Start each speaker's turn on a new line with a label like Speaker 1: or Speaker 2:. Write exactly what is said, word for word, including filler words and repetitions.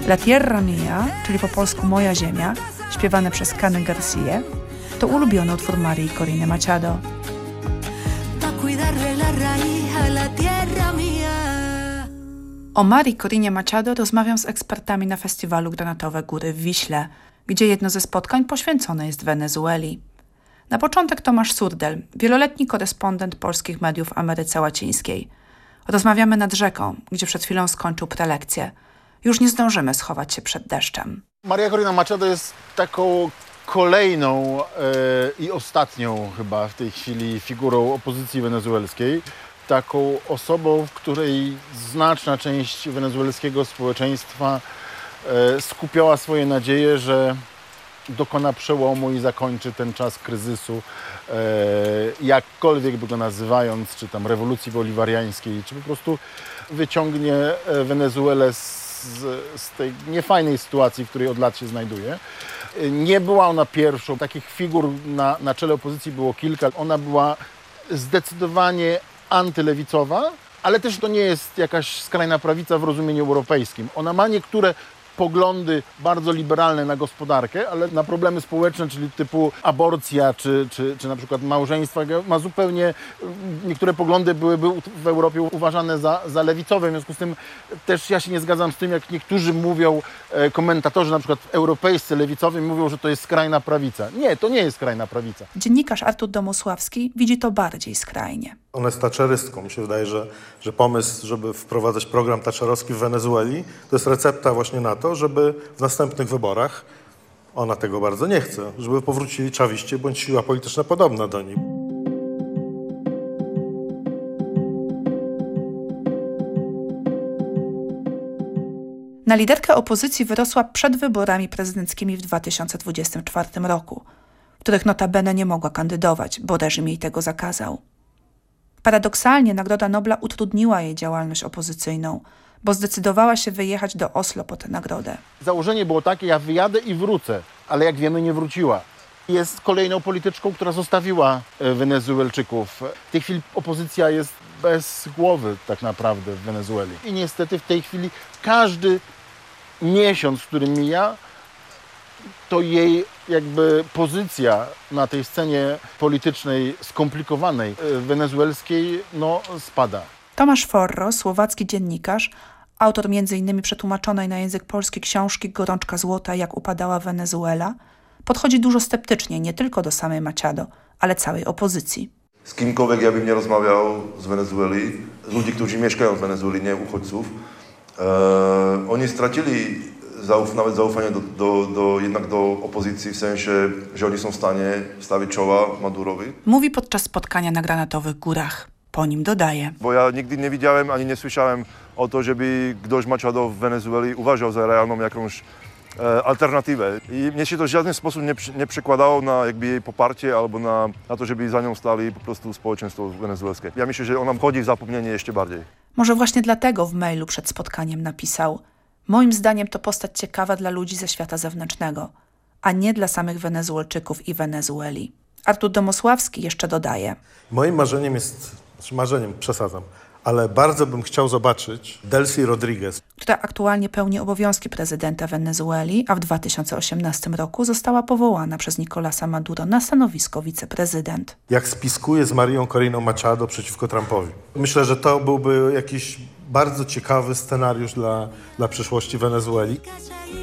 Speaker 1: La Tierra Mia, czyli po polsku Moja Ziemia, śpiewane przez Kany García, to ulubiony utwór Marii Coriny Machado. O Marii Corinie Machado rozmawiam z ekspertami na festiwalu Granatowe Góry w Wiśle, gdzie jedno ze spotkań poświęcone jest Wenezueli. Na początek Tomasz Surdel, wieloletni korespondent polskich mediów w Ameryce Łacińskiej. Rozmawiamy nad rzeką, gdzie przed chwilą skończył prelekcję. Już nie zdążymy schować się przed deszczem.
Speaker 2: Maria Corina Machado jest taką kolejną e, i ostatnią chyba w tej chwili figurą opozycji wenezuelskiej. Taką osobą, w której znaczna część wenezuelskiego społeczeństwa e, skupiała swoje nadzieje, że dokona przełomu i zakończy ten czas kryzysu, e, jakkolwiek by go nazywając, czy tam rewolucji boliwariańskiej, czy po prostu wyciągnie Wenezuelę z, z tej niefajnej sytuacji, w której od lat się znajduje. Nie była ona pierwszą. Takich figur na, na czele opozycji było kilka. Ona była zdecydowanie antylewicowa, ale też to nie jest jakaś skrajna prawica w rozumieniu europejskim. Ona ma niektóre poglądy bardzo liberalne na gospodarkę, ale na problemy społeczne, czyli typu aborcja, czy, czy, czy na przykład małżeństwa, ma zupełnie, niektóre poglądy byłyby w Europie uważane za, za lewicowe, w związku z tym też ja się nie zgadzam z tym, jak niektórzy mówią, komentatorzy na przykład europejscy, lewicowi, mówią, że to jest skrajna prawica. Nie, to nie jest skrajna prawica.
Speaker 1: Dziennikarz Artur Domosławski widzi to bardziej skrajnie.
Speaker 3: Ona jest thatcherystką. Mi się wydaje, że, że pomysł, żeby wprowadzać program thatcherowski w Wenezueli, to jest recepta właśnie na to, żeby w następnych wyborach, ona tego bardzo nie chce, żeby powrócili czawiści bądź siła polityczna podobna do nich.
Speaker 1: Na liderkę opozycji wyrosła przed wyborami prezydenckimi w dwa tysiące dwudziestym czwartym roku, w których notabene nie mogła kandydować, bo reżim jej tego zakazał. Paradoksalnie Nagroda Nobla utrudniła jej działalność opozycyjną, bo zdecydowała się wyjechać do Oslo po tę nagrodę.
Speaker 2: Założenie było takie, ja wyjadę i wrócę, ale jak wiemy nie wróciła. Jest kolejną polityczką, która zostawiła Wenezuelczyków. W tej chwili opozycja jest bez głowy tak naprawdę w Wenezueli. I niestety w tej chwili każdy miesiąc, który mija, to jej jakby pozycja na tej scenie politycznej skomplikowanej wenezuelskiej no, spada.
Speaker 1: Tomasz Forro, słowacki dziennikarz, autor między innymi przetłumaczonej na język polski książki Gorączka złota, jak upadała Wenezuela, podchodzi dużo sceptycznie nie tylko do samej Machado, ale całej opozycji.
Speaker 4: Z kimkolwiek ja bym nie rozmawiał z Wenezueli, z ludzi, którzy mieszkają w Wenezueli, nie uchodźców, e, oni stracili zauf, nawet zaufanie do, do, do, jednak do opozycji, w sensie, że oni są w stanie stawić czoła Madurowi.
Speaker 1: Mówi podczas spotkania na Granatowych Górach. Po nim dodaje.
Speaker 4: Bo ja nigdy nie widziałem, ani nie słyszałem o to, żeby ktoś Machado w Wenezueli uważał za realną jakąś e, alternatywę. I mnie się to w żaden sposób nie, nie przekładało na jakby jej poparcie albo na, na to, żeby za nią stali po prostu społeczeństwo wenezuelskie. Ja myślę, że ona wchodzi w zapomnienie jeszcze bardziej.
Speaker 1: Może właśnie dlatego w mailu przed spotkaniem napisał: moim zdaniem to postać ciekawa dla ludzi ze świata zewnętrznego, a nie dla samych Wenezuelczyków i Wenezueli. Artur Domosławski jeszcze dodaje.
Speaker 3: Moim marzeniem jest, znaczy marzeniem przesadzam, ale bardzo bym chciał zobaczyć Delcy Rodriguez,
Speaker 1: która aktualnie pełni obowiązki prezydenta Wenezueli, a w dwa tysiące osiemnastym roku została powołana przez Nicolasa Maduro na stanowisko wiceprezydent.
Speaker 3: Jak spiskuje z Marią Coriną Machado przeciwko Trumpowi. Myślę, że to byłby jakiś bardzo ciekawy scenariusz dla, dla przyszłości Wenezueli.